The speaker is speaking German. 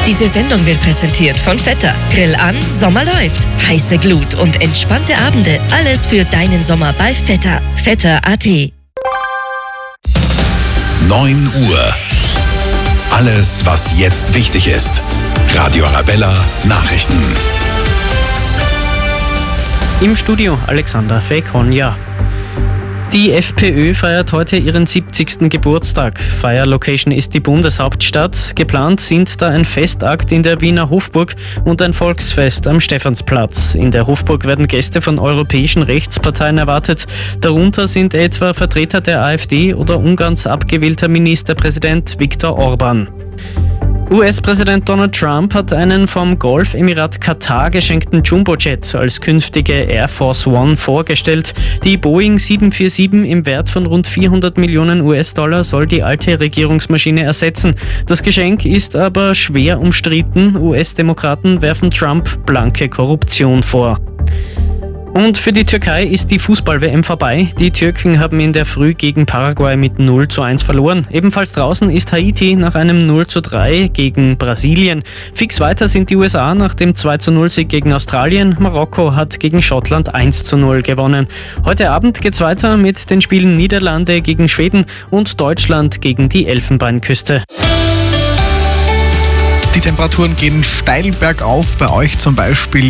Diese Sendung wird präsentiert von Vetter. Grill an, Sommer läuft. Heiße Glut und entspannte Abende. Alles für deinen Sommer bei Vetter. Vetter.at. 9 Uhr. Alles, was jetzt wichtig ist. Radio Arabella Nachrichten. Im Studio Alexander Fekonja. Die FPÖ feiert heute ihren 70. Geburtstag. Feierlocation ist die Bundeshauptstadt. Geplant sind da ein Festakt in der Wiener Hofburg und ein Volksfest am Stephansplatz. In der Hofburg werden Gäste von europäischen Rechtsparteien erwartet. Darunter sind etwa Vertreter der AfD oder Ungarns abgewählter Ministerpräsident Viktor Orban. US-Präsident Donald Trump hat einen vom Golfemirat Katar geschenkten Jumbojet als künftige Air Force One vorgestellt. Die Boeing 747 im Wert von rund 400 Millionen US-Dollar soll die alte Regierungsmaschine ersetzen. Das Geschenk ist aber schwer umstritten. US-Demokraten werfen Trump blanke Korruption vor. Und für die Türkei ist die Fußball-WM vorbei. Die Türken haben in der Früh gegen Paraguay mit 0:1 verloren. Ebenfalls draußen ist Haiti nach einem 0:3 gegen Brasilien. Fix weiter sind die USA nach dem 2:0-Sieg gegen Australien. Marokko hat gegen Schottland 1:0 gewonnen. Heute Abend geht's weiter mit den Spielen Niederlande gegen Schweden und Deutschland gegen die Elfenbeinküste. Die Temperaturen gehen steil bergauf, bei euch zum Beispiel